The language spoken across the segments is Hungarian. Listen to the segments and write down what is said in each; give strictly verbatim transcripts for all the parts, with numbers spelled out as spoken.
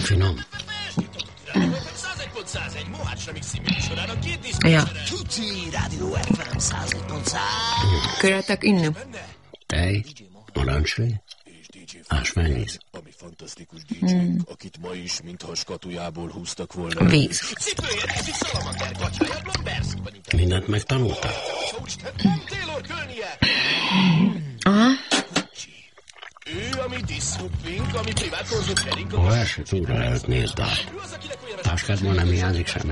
Finom. Ja. Követek inni. Tej, narancslé, ásványvíz. Mm. Víz. Mindent megtanultál? Aha. A első túra előtt nézd el. Táskádból nem hiányzik semmi.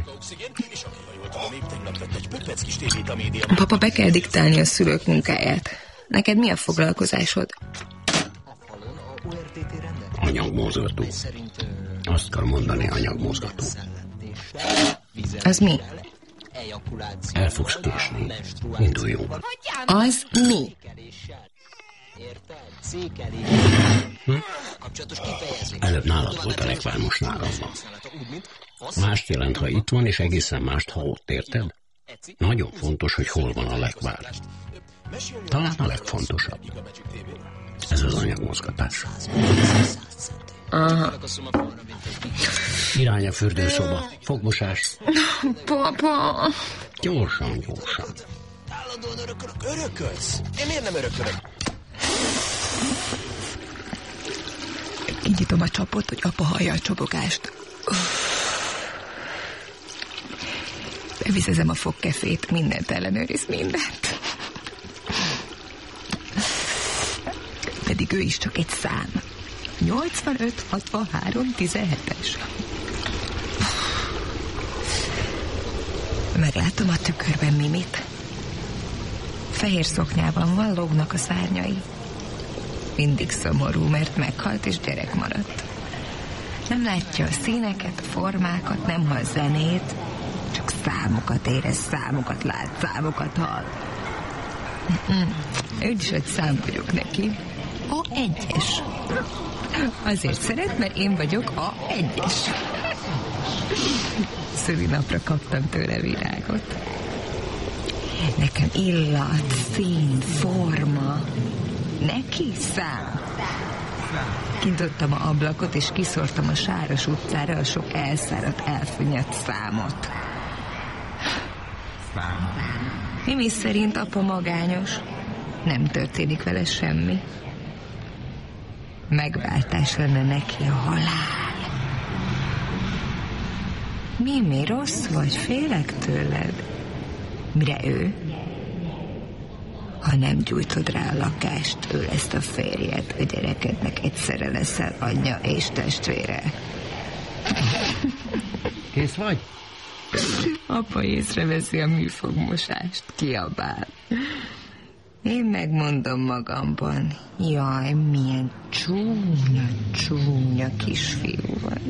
Papa, be kell diktálni a szülők munkáját. Neked mi a foglalkozásod? Anyagmozgató. Azt kell mondani, anyagmozgató. Az mi? El fogsz késni. Induljunk. Az mi? Hm? Előbb nálad volt a lekvár, most nálam van. Mást jelent, ha itt van, és egészen mást, ha ott, érted? Nagyon fontos, hogy hol van a lekvár. Talán a legfontosabb. Ez az anyagmozgatás. Aha. Irány a fürdőszoba. Fogmosás. Papa. Gyorsan, gyorsan. Állandóan örökölök. Örökölsz? Én miért nem örökölök? Kinyitom a csapot, hogy apa hallja a csobogást. Bevizezem a fogkefét, mindent ellenőriz, mindent. Pedig ő is csak egy szám. nyolcvanöt hatvanhárom tizenhetes. Meglátom a tükörben Mimit. Fehér szoknyában van, lógnak a szárnyai. Mindig szomorú, mert meghalt és gyerek maradt. Nem látja a színeket, a formákat, nem hall zenét, csak számokat érez, számokat lát, számokat hall. Úgyis egy szám vagyok neki. A egyes. Azért szeret, mert én vagyok a egyes. Szülinapra kaptam tőle virágot. Nekem illat, szín, forma. Neki szám. Kinyitottam a ablakot, és kiszórtam a sáros utcára a sok elszáradt, elfűnyedt számot. Mimi szerint apa magányos. Nem történik vele semmi. Megváltás lenne neki a halál. Mimi, rossz vagy? Félek tőled. Mire ő? Ha nem gyújtod rá a lakást, ő lesz a férjed, a gyerekednek egyszerre leszel anyja és testvére. Kész vagy? Apa észreveszi a műfogmosást, kiabál. Én megmondom magamban, jaj, milyen csúnya, csúnya kisfiú vagy.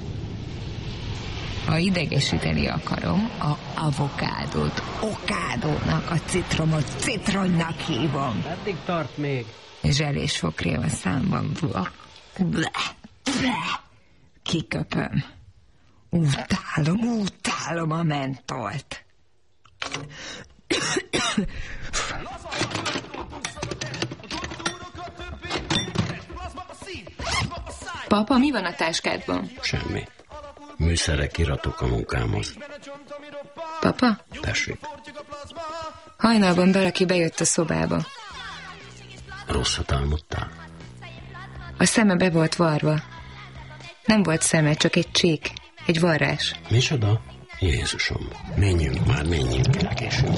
Ha idegesíteni akarom, a avokádót okádónak, a citromot citronnak hívom. Meddig tart még? Zselés fokrém a számban. Ble, ble. Kiköpöm. Utálom, utálom a mentolt. Papa, mi van a táskádban? Semmi. Műszerek, iratok a munkámhoz. Papa? Tessék. Hajnalban valaki bejött a szobába. Rosszat álmodtál? A szeme be volt varva. Nem volt szeme, csak egy csík, egy varrás. Micsoda? Jézusom, menjünk már, menjünk el később.